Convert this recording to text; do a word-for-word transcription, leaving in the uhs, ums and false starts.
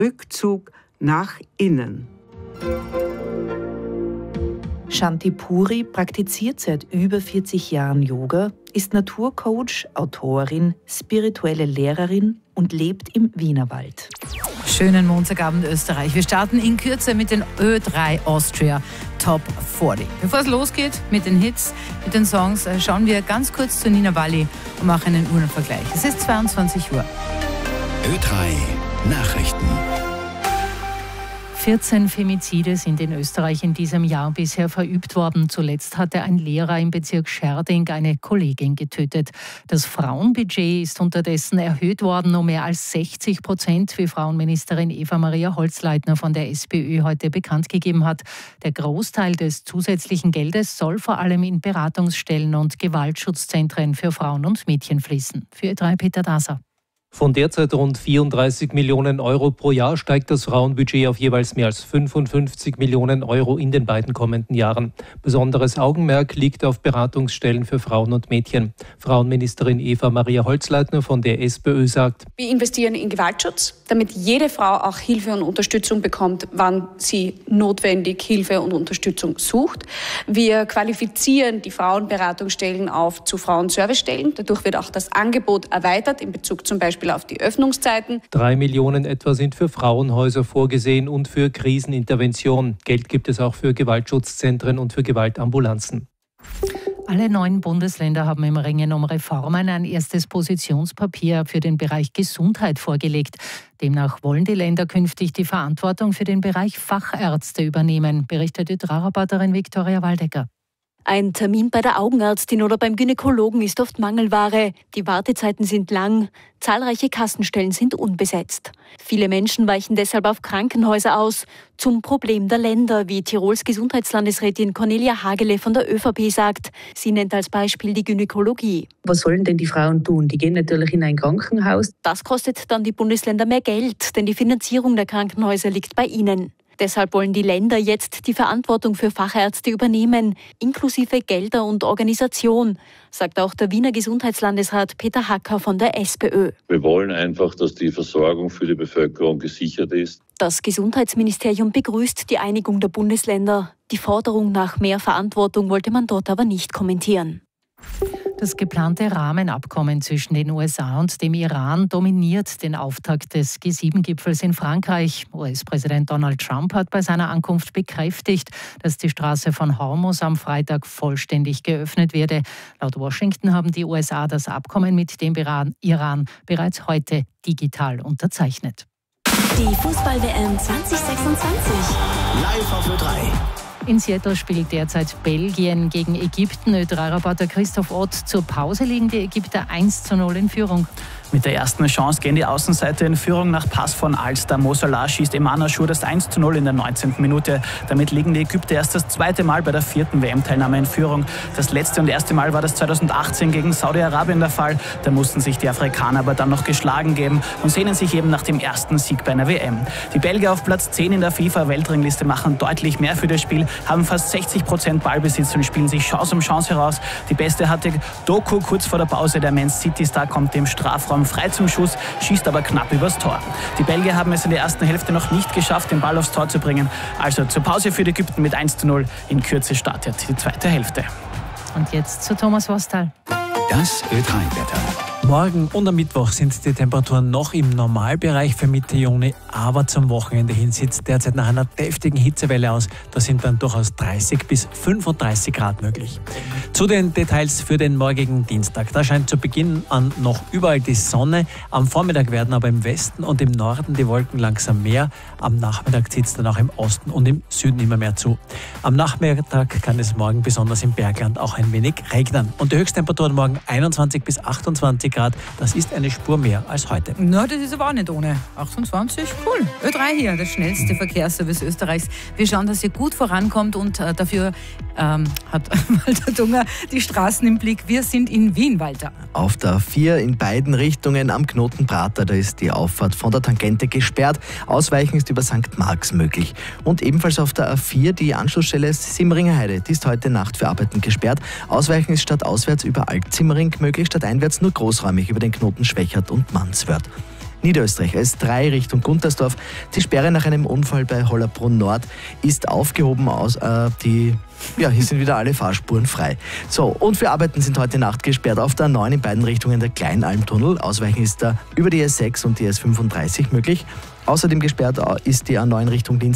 Rückzug nach innen. Shanti Puri praktiziert seit über vierzig Jahren Yoga, ist Naturcoach, Autorin, spirituelle Lehrerin und lebt im Wienerwald. Schönen Montagabend Österreich. Wir starten in Kürze mit den Ö drei Austria Top vierzig. Bevor es losgeht mit den Hits, mit den Songs, schauen wir ganz kurz zu Nina Walli und machen einen Uhrenvergleich. Es ist zweiundzwanzig Uhr. Ö drei Nachrichten. vierzehn Femizide sind in Österreich in diesem Jahr bisher verübt worden. Zuletzt hatte ein Lehrer im Bezirk Scherding eine Kollegin getötet. Das Frauenbudget ist unterdessen erhöht worden um mehr als sechzig Prozent, wie Frauenministerin Eva-Maria Holzleitner von der SPÖ heute bekannt gegeben hat. Der Großteil des zusätzlichen Geldes soll vor allem in Beratungsstellen und Gewaltschutzzentren für Frauen und Mädchen fließen. Für Ö drei Peter Daser. Von derzeit rund vierunddreißig Millionen Euro pro Jahr steigt das Frauenbudget auf jeweils mehr als fünfundfünfzig Millionen Euro in den beiden kommenden Jahren. Besonderes Augenmerk liegt auf Beratungsstellen für Frauen und Mädchen. Frauenministerin Eva-Maria Holzleitner von der SPÖ sagt: Wir investieren in Gewaltschutz, damit jede Frau auch Hilfe und Unterstützung bekommt, wann sie notwendig Hilfe und Unterstützung sucht. Wir qualifizieren die Frauenberatungsstellen auf zu Frauenservicestellen. Dadurch wird auch das Angebot erweitert in Bezug zum Beispiel auf die Öffnungszeiten. Drei Millionen etwa sind für Frauenhäuser vorgesehen und für Krisenintervention. Geld gibt es auch für Gewaltschutzzentren und für Gewaltambulanzen. Alle neun Bundesländer haben im Ringen um Reformen ein erstes Positionspapier für den Bereich Gesundheit vorgelegt. Demnach wollen die Länder künftig die Verantwortung für den Bereich Fachärzte übernehmen, berichtet Ö drei Reporterin Viktoria Waldecker. Ein Termin bei der Augenärztin oder beim Gynäkologen ist oft Mangelware. Die Wartezeiten sind lang, zahlreiche Kassenstellen sind unbesetzt. Viele Menschen weichen deshalb auf Krankenhäuser aus. Zum Problem der Länder, wie Tirols Gesundheitslandesrätin Cornelia Hagele von der ÖVP sagt. Sie nennt als Beispiel die Gynäkologie. Was sollen denn die Frauen tun? Die gehen natürlich in ein Krankenhaus. Das kostet dann die Bundesländer mehr Geld, denn die Finanzierung der Krankenhäuser liegt bei ihnen. Deshalb wollen die Länder jetzt die Verantwortung für Fachärzte übernehmen, inklusive Gelder und Organisation, sagt auch der Wiener Gesundheitslandesrat Peter Hacker von der SPÖ. Wir wollen einfach, dass die Versorgung für die Bevölkerung gesichert ist. Das Gesundheitsministerium begrüßt die Einigung der Bundesländer. Die Forderung nach mehr Verantwortung wollte man dort aber nicht kommentieren. Das geplante Rahmenabkommen zwischen den U S A und dem Iran dominiert den Auftakt des G sieben Gipfels in Frankreich. U S-Präsident Donald Trump hat bei seiner Ankunft bekräftigt, dass die Straße von Hormuz am Freitag vollständig geöffnet werde. Laut Washington haben die U S A das Abkommen mit dem Iran bereits heute digital unterzeichnet. Die Fußball-W M zwanzig sechsundzwanzig. Live auf Ö drei. In Seattle spielt derzeit Belgien gegen Ägypten. Ö drei Reporter Christoph Ott. Zur Pause liegen die Ägypter eins zu null in Führung. Mit der ersten Chance gehen die Außenseiter in Führung nach Pass von Alstar. Mo Salah schießt Eman Achour das eins zu null in der neunzehnten Minute. Damit liegen die Ägypter erst das zweite Mal bei der vierten W M-Teilnahme in Führung. Das letzte und erste Mal war das zweitausendachtzehn gegen Saudi-Arabien der Fall. Da mussten sich die Afrikaner aber dann noch geschlagen geben und sehnen sich eben nach dem ersten Sieg bei einer W M. Die Belgier auf Platz zehn in der FIFA-Weltrangliste machen deutlich mehr für das Spiel, haben fast sechzig Prozent Ballbesitz und spielen sich Chance um Chance heraus. Die beste hatte Doku kurz vor der Pause. Der Man City-Star kommt im Strafraum frei zum Schuss, schießt aber knapp übers Tor. Die Belgier haben es in der ersten Hälfte noch nicht geschafft, den Ball aufs Tor zu bringen. Also zur Pause für die Ägypten mit eins zu null. In Kürze startet die zweite Hälfte. Und jetzt zu Thomas Wostal. Das Ö drei Wetter. Morgen und am Mittwoch sind die Temperaturen noch im Normalbereich für Mitte Juni, aber zum Wochenende hin sieht es derzeit nach einer deftigen Hitzewelle aus. Da sind dann durchaus dreißig bis fünfunddreißig Grad möglich. Zu den Details für den morgigen Dienstag. Da scheint zu Beginn an noch überall die Sonne. Am Vormittag werden aber im Westen und im Norden die Wolken langsam mehr. Am Nachmittag zieht es dann auch im Osten und im Süden immer mehr zu. Am Nachmittag kann es morgen besonders im Bergland auch ein wenig regnen. Und die Höchsttemperaturen morgen einundzwanzig bis achtundzwanzig Grad. Das ist eine Spur mehr als heute. Na, das ist aber auch nicht ohne. achtundzwanzig, cool. Ö drei hier, der schnellste Verkehrsservice Österreichs. Wir schauen, dass ihr gut vorankommt und äh, dafür ähm, hat Walter Dunger die Straßen im Blick. Wir sind in Wien, Walter. Auf der A vier in beiden Richtungen am Knoten Prater, da ist die Auffahrt von der Tangente gesperrt. Ausweichen ist über Sankt Marx möglich. Und ebenfalls auf der A vier die Anschlussstelle Simmeringer Heide. Die ist heute Nacht für Arbeiten gesperrt. Ausweichen ist statt auswärts über Alt-Simmering möglich, statt einwärts nur großräumig über den Knoten Schwächert und Manswörth. Niederösterreich, S drei Richtung Guntersdorf. Die Sperre nach einem Unfall bei Hollerbrunn Nord ist aufgehoben. Aus, äh, die, ja, hier sind wieder alle Fahrspuren frei. So, und für Arbeiten sind heute Nacht gesperrt auf der A neun in beiden Richtungen der Kleinalmtunnel. Ausweichen ist da über die S sechs und die S fünfunddreißig möglich. Außerdem gesperrt ist die A neun Richtung Linz